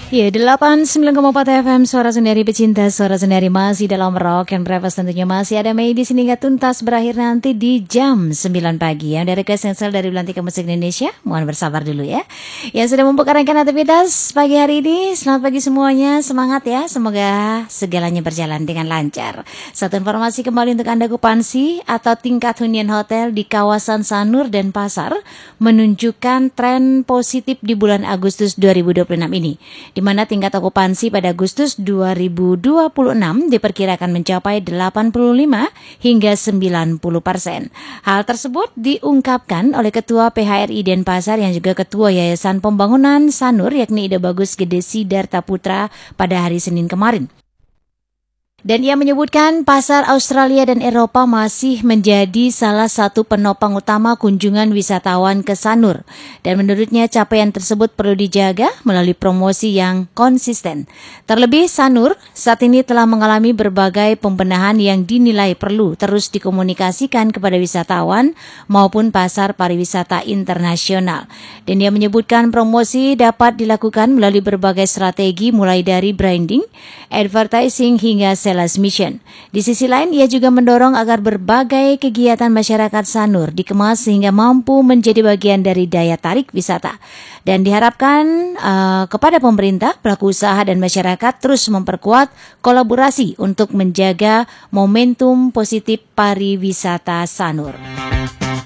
Ya, 89,4 FM Suara Sendiri Pecinta Suara Sendiri masih dalam Rock and Breakfast, tentunya masih ada Mei di sini nggak tuntas berakhir nanti di jam 9 pagi. Yang dari Kesensel dari Belantika Musik Indonesia, mohon bersabar dulu ya. Yang sudah membuka aktivitas pagi hari ini, selamat pagi semuanya, semangat ya. Semoga segalanya berjalan dengan lancar. Satu informasi kembali untuk Anda, okupansi atau tingkat hunian hotel di kawasan Sanur dan Pasar menunjukkan tren positif di bulan Agustus 2026 ini, di mana tingkat okupansi pada Agustus 2026 diperkirakan mencapai 85 hingga 90%. Hal tersebut diungkapkan oleh Ketua PHRI Denpasar yang juga Ketua Yayasan Pembangunan Sanur, yakni Ida Bagus Gede Sidarta Putra pada hari Senin kemarin. Dan ia menyebutkan pasar Australia dan Eropa masih menjadi salah satu penopang utama kunjungan wisatawan ke Sanur. Dan menurutnya capaian tersebut perlu dijaga melalui promosi yang konsisten. Terlebih Sanur saat ini telah mengalami berbagai pembenahan yang dinilai perlu terus dikomunikasikan kepada wisatawan maupun pasar pariwisata internasional. Dan ia menyebutkan promosi dapat dilakukan melalui berbagai strategi mulai dari branding, advertising hingga sales mission. Di sisi lain, ia juga mendorong agar berbagai kegiatan masyarakat Sanur dikemas sehingga mampu menjadi bagian dari daya tarik wisata. Dan diharapkan kepada pemerintah, pelaku usaha dan masyarakat terus memperkuat kolaborasi untuk menjaga momentum positif pariwisata Sanur.